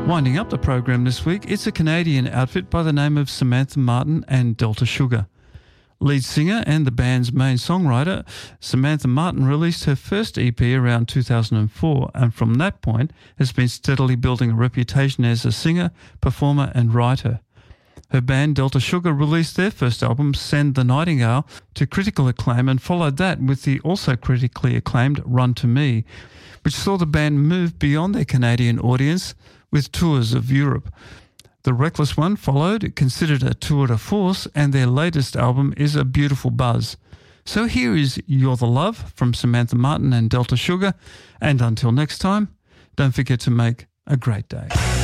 Winding up the program this week, it's a Canadian outfit by the name of Samantha Martin and Delta Sugar. Lead singer and the band's main songwriter, Samantha Martin released her first EP around 2004 and from that point has been steadily building a reputation as a singer, performer and writer. Her band Delta Sugar released their first album, Send the Nightingale, to critical acclaim and followed that with the also critically acclaimed Run to Me, which saw the band move beyond their Canadian audience with tours of Europe. The Reckless One followed, considered a tour de force, and their latest album is A Beautiful Buzz. So here is You're the Love from Samantha Martin and Delta Sugar, and until next time, don't forget to make a great day.